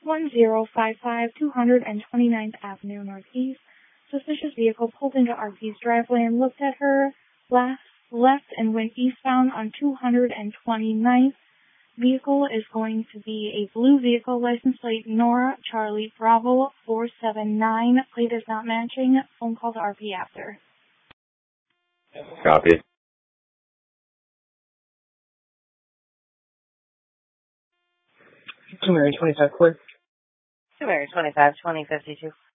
1055 229th Avenue Northeast. Suspicious vehicle pulled into RP's driveway and looked at her, left and went eastbound on 229th. Vehicle is going to be a blue vehicle, license plate Nora Charlie Bravo 479. Plate is not matching. Phone call to RP after. Copy. Mary 25 clear. Mary 25, 2052.